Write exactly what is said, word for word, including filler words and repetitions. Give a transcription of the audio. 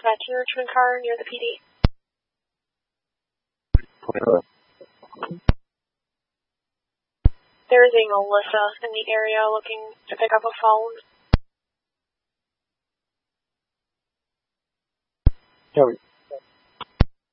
dispatch your Richmond car near the P D. There is a Melissa in the area looking to pick up a phone. Yeah, we